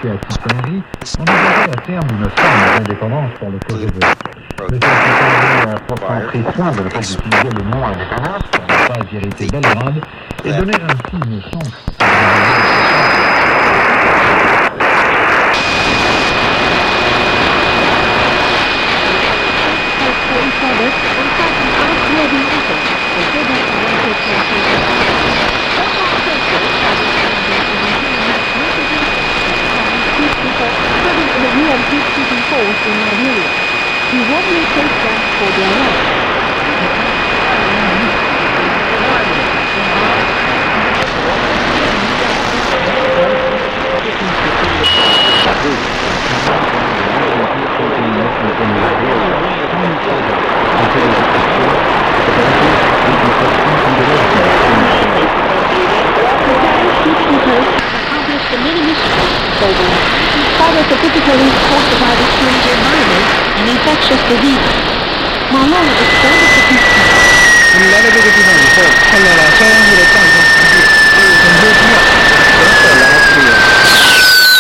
à Ticonnery, envisageait à terme une forme d'indépendance pour le Kosovo. Le Ticonnery a pourtant pris soin de ne pas utiliser le nom indépendance pour ne pas irriter Belgrade et donner ainsi une chance particularly caused by the strange environment and infectious disease. Ma non è stato un leve di